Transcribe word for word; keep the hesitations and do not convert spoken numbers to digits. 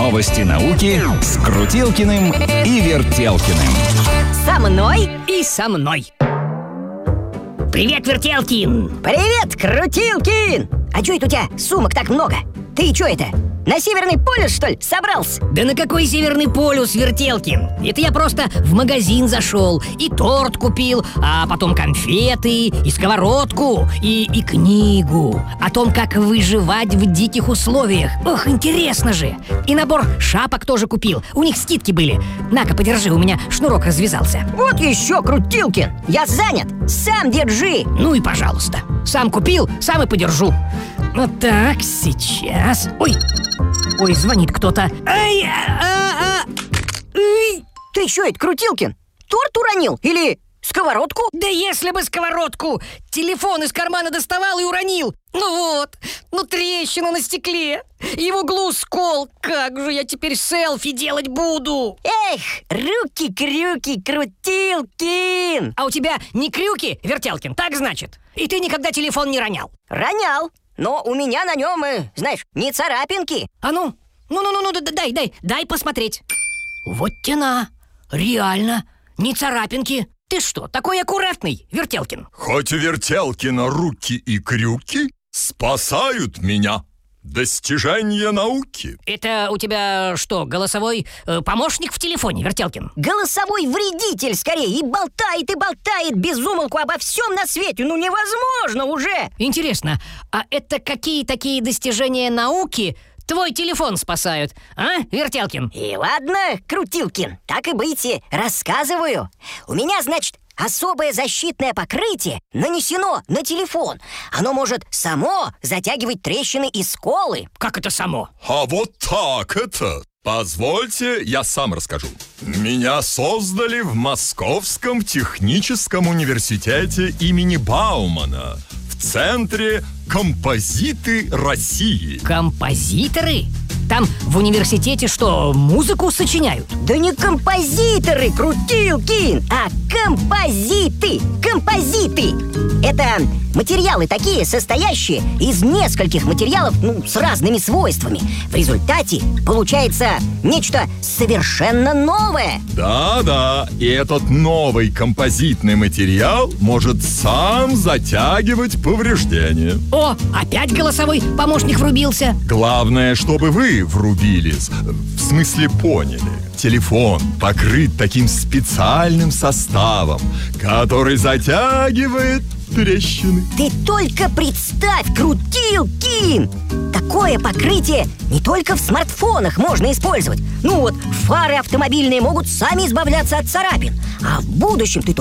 Новости науки с Крутилкиным и Вертелкиным. Со мной и со мной. Привет, Вертелкин! Привет, Крутилкин! А чё это у тебя сумок так много? Ты чё это, на Северный полюс, что ли, собрался? Да на какой Северный полюс, Вертелкин? Это я просто в магазин зашел и торт купил, а потом конфеты, и сковородку, и, и книгу о том, как выживать в диких условиях. Ох, интересно же! И набор шапок тоже купил, у них скидки были. На-ка, подержи, у меня шнурок развязался. Вот еще, Крутилкин, я занят, сам держи. Ну и пожалуйста, сам купил, сам и подержу. Вот так, сейчас. Ой, ой, звонит кто-то. Ай, а, а, ай. Ты что это, Крутилкин? Торт уронил или сковородку? Да если бы сковородку! Телефон из кармана доставал и уронил. Ну вот, ну трещина на стекле. И в углу скол. Как же я теперь селфи делать буду? Эх, руки-крюки, Крутилкин! А у тебя не крюки, Вертелкин, так значит? И ты никогда телефон не ронял? Ронял, но у меня на нем, э, знаешь, не царапинки. А ну, ну-ну-ну, дай, дай, дай посмотреть. Вот тена, реально, не царапинки. Ты что, такой аккуратный, Вертелкин? Хоть у Вертелкина руки и крюки спасают меня. Достижение науки. Это у тебя что, голосовой э, помощник в телефоне, Вертелкин? Голосовой вредитель скорее. И болтает, и болтает без умолку обо всем на свете. Ну невозможно уже. Интересно, а это какие такие достижения науки твой телефон спасают, а, Вертелкин? И ладно, Крутилкин, так и быть, рассказываю. У меня, значит, особое защитное покрытие нанесено на телефон. Оно может само затягивать трещины и сколы. Как это само? А вот так это. Позвольте, я сам расскажу. Меня создали в Московском техническом университете имени Баумана в центре «Композиты России». Композиторы? Там в университете что, музыку сочиняют? Да не композиторы, Крутилкин, а композиты. Композиты. Это материалы такие, состоящие из нескольких материалов, ну, с разными свойствами. В результате получается нечто совершенно новое. Да-да, и этот новый композитный материал может сам затягивать повреждения. О, опять голосовой помощник врубился. Главное, чтобы вы врубились, в смысле поняли. Телефон покрыт таким специальным составом, который затягивает трещины. Ты только представь, Крутилкин! Такое покрытие не только в смартфонах можно использовать. Ну вот, фары автомобильные могут сами избавляться от царапин. А в будущем ты